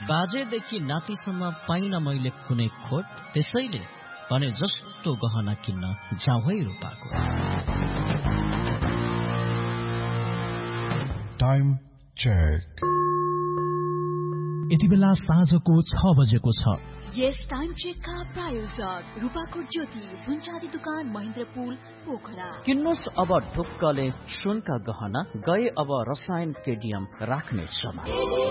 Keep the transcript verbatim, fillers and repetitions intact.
बाजेदेखि नातिसम्म पाइन मैले कुनै खोट, त्यसैले भने जस्तो गहना किन्न जाउँ है रूपाको। Time check. यति बेला साँझको छ बजेको छ। यस टाइम चेकका प्रायोजक रूपाको ज्योति सुनचाँदी दुकान महेन्द्रपुल पोखरा। किन्नुस् अब ढुक्कले सुनका गहना, गए अब रसायन केडियम राख्ने समय।